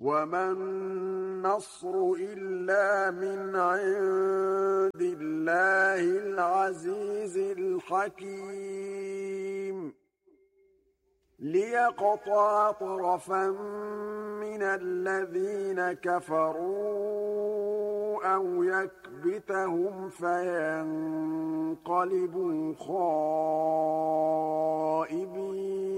وَمَا النَّصْرُ إِلَّا مِنْ عِندِ اللَّهِ الْعَزِيزِ الْحَكِيمِ لِيَقْطَعَ طَرَفًا مِّنَ الَّذِينَ كَفَرُوا أَوْ يَكْبِتَهُمْ فَيَنقَلِبُوا خَائِبِينَ